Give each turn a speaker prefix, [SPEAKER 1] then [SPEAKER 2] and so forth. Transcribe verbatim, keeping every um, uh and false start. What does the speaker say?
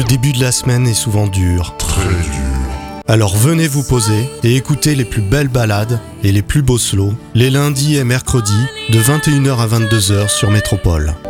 [SPEAKER 1] début de la semaine est souvent dur.
[SPEAKER 2] Très dur.
[SPEAKER 1] Alors venez vous poser et écoutez les plus belles ballades et les plus beaux slows les lundis et mercredis de vingt et une heures à vingt-deux heures sur Métropole.